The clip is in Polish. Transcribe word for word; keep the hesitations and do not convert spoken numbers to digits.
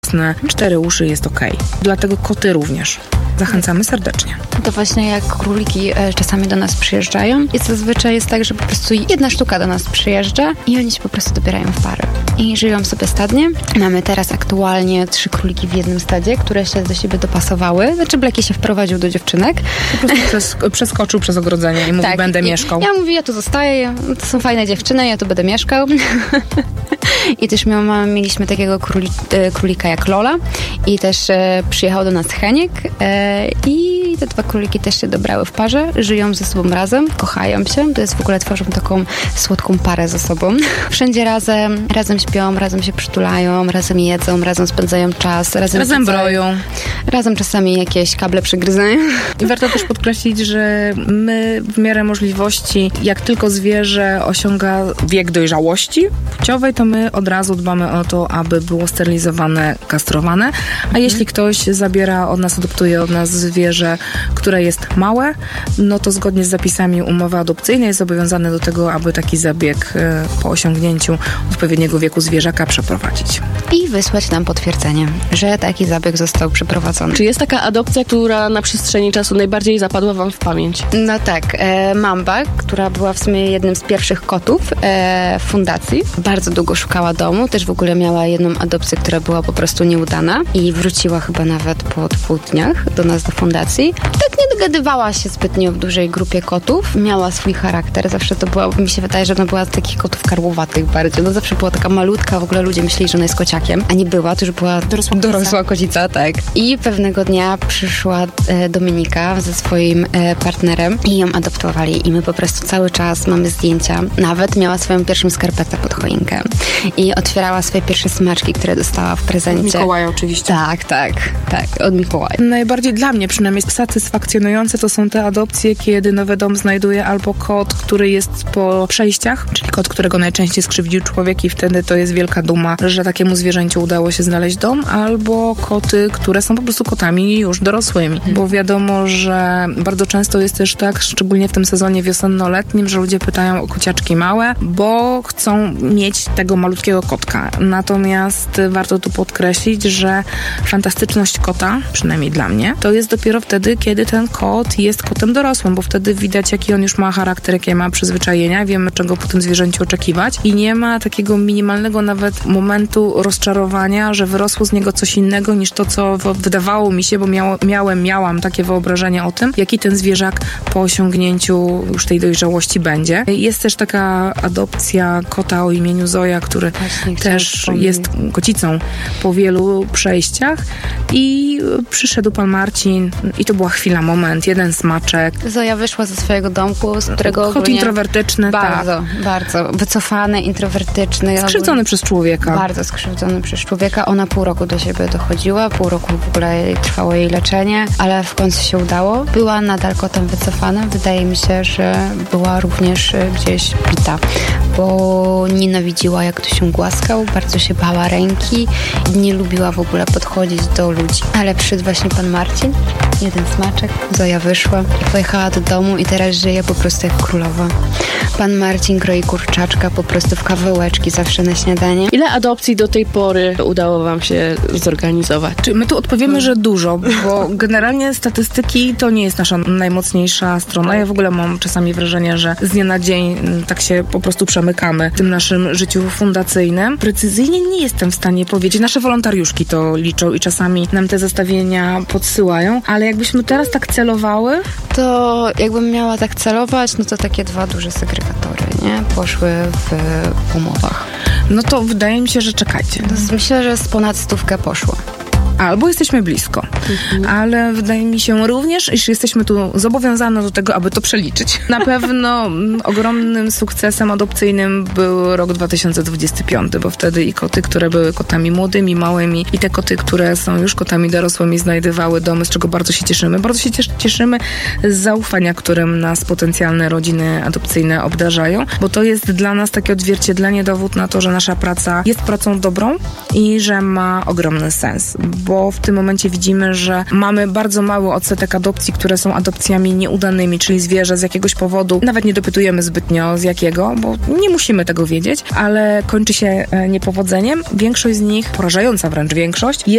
mocne, cztery uszy jest okej. Dlatego koty również. Zachęcamy serdecznie. To właśnie jak króliki e, czasami do nas przyjeżdżają i zazwyczaj jest tak, że po prostu jedna sztuka do nas przyjeżdża i oni się po prostu dobierają w pary. I żyją sobie stadnie. Mamy teraz aktualnie trzy króliki w jednym stadzie, które się do siebie dopasowały. Znaczy Bleki się wprowadził do dziewczynek. Po prostu przes- przeskoczył przez ogrodzenie i mówi, tak, będę i, mieszkał. Ja mówię, ja tu zostaję, to są fajne dziewczyny, ja tu będę mieszkał. I też miał, mieliśmy takiego króli, królika jak Lola i też e, przyjechał do nas Heniek e, i te dwa króliki też się dobrały w parze, żyją ze sobą razem, kochają się, to jest w ogóle tworzą taką słodką parę ze sobą. Wszędzie razem, razem śpią, razem się przytulają, razem jedzą, razem spędzają czas, razem, razem broją. Razem czasami jakieś kable przygryzają. I warto też podkreślić, że my w miarę możliwości, jak tylko zwierzę osiąga wiek dojrzałości płciowej, to my od razu dbamy o to, aby było sterylizowane, kastrowane, a mhm. jeśli ktoś zabiera od nas, adoptuje od nas zwierzę, które jest małe, no to zgodnie z zapisami umowy adopcyjnej jest zobowiązany do tego, aby taki zabieg po osiągnięciu odpowiedniego wieku zwierzaka przeprowadzić. I wysłać nam potwierdzenie, że taki zabieg został przeprowadzony. Czy jest taka adopcja, która na przestrzeni czasu najbardziej zapadła wam w pamięć? No tak, e, Mamba, która była w sumie jednym z pierwszych kotów e, w fundacji. Bardzo długo szukała domu, też w ogóle miała jedną adopcję, która była po prostu nieudana i wróciła chyba nawet po dwóch dniach do nas do fundacji. Tak nie dogadywała się zbytnio w dużej grupie kotów. Miała swój charakter. Zawsze to była, mi się wydaje, że ona była z takich kotów karłowatych bardziej. No zawsze była taka malutka, w ogóle ludzie myśleli, że ona jest kociakiem, a nie była, to już była dorosła, dorosła kocica, tak. I pewnego dnia przyszła e, Dominika ze swoim e, partnerem i ją adoptowali i my po prostu cały czas mamy zdjęcia. Nawet miała swoją pierwszą skarpetę pod choinkę i otwierała swoje pierwsze smaczki, które dostała w prezencie. Od Mikołaja oczywiście. Tak, tak, tak, od Mikołaja. Najbardziej dla mnie przynajmniej satysfakcjonujące to są te adopcje, kiedy nowy dom znajduje albo kot, który jest po przejściach, czyli kot, którego najczęściej skrzywdził człowiek i wtedy to jest wielka duma, że takiemu zwierzęciu udało się znaleźć dom, albo koty, które są po prostu kotami już dorosłymi, hmm. bo wiadomo, że bardzo często jest też tak, szczególnie w tym sezonie wiosenno-letnim, że ludzie pytają o kociaczki małe, bo chcą mieć tego malutkiego kotka. Natomiast warto tu podkreślić, że fantastyczność kota, przynajmniej dla mnie, to jest dopiero wtedy, kiedy ten kot jest kotem dorosłym, bo wtedy widać, jaki on już ma charakter, jakie ma przyzwyczajenia, wiemy, czego po tym zwierzęciu oczekiwać i nie ma takiego minimalnego nawet momentu rozczarowania, że wyrosło z niego coś innego niż to, co wydawało mi się, bo miało, miałem, miałam takie wyobrażenie o tym, jaki ten zwierzak po osiągnięciu już tej dojrzałości będzie. Jest też taka adopcja kota o imieniu Zoja, który Właśnie, też jest kocicą po wielu przejściach i przyszedł pan Marcin i to była chwila, moment, jeden smaczek. Zoja wyszła ze swojego domku, z którego Kot introwertyczny, bardzo, tak. bardzo wycofany, introwertyczny. Skrzywdzony przez człowieka. Bardzo skrzywdzony przez człowieka. Ona pół roku do siebie dochodziła, pół roku w ogóle trwało jej leczenie, ale w końcu się udało. Była nadal kotem wycofanym. Wydaje mi się, że była również gdzieś bita, bo nienawidziła, jak ktoś się głaskał, bardzo się bała ręki, nie lubiła w ogóle podchodzić do ludzi. Ale przyszedł właśnie pan Marcin, jeden smaczek, Zoja wyszła i pojechała do domu i teraz żyje po prostu jak królowa. Pan Marcin kroi kurczaczka po prostu w kawałeczki zawsze na śniadanie. Ile adopcji do tej pory udało wam się zorganizować? Czy my tu odpowiemy, że dużo, bo generalnie statystyki to nie jest nasza najmocniejsza strona. Ja w ogóle mam czasami wrażenie, że z dnia na dzień tak się po prostu przemykamy w tym naszym życiu fundacyjnym. Precyzyjnie nie jestem w stanie powiedzieć. Nasze wolontariuszki to liczą i czasami nam te zestawienia podsyłają, ale jakbyśmy teraz tak celowały, to jakbym miała tak celować, no to takie dwa duże segregatory, nie? Poszły w umowach. No to wydaje mi się, że czekajcie. Myślę, że z ponad stówkę poszło. Albo jesteśmy blisko, mhm. ale wydaje mi się również, iż jesteśmy tu zobowiązane do tego, aby to przeliczyć. Na pewno ogromnym sukcesem adopcyjnym był rok dwa tysiące dwudziesty piąty, bo wtedy i koty, które były kotami młodymi, małymi i te koty, które są już kotami dorosłymi, znajdowały domy, z czego bardzo się cieszymy. Bardzo się cieszymy z zaufania, którym nas potencjalne rodziny adopcyjne obdarzają, bo to jest dla nas takie odzwierciedlenie, dowód na to, że nasza praca jest pracą dobrą i że ma ogromny sens. Bo w tym momencie widzimy, że mamy bardzo mały odsetek adopcji, które są adopcjami nieudanymi, czyli zwierzę z jakiegoś powodu, nawet nie dopytujemy zbytnio z jakiego, bo nie musimy tego wiedzieć, ale kończy się niepowodzeniem. Większość z nich, porażająca wręcz większość, jest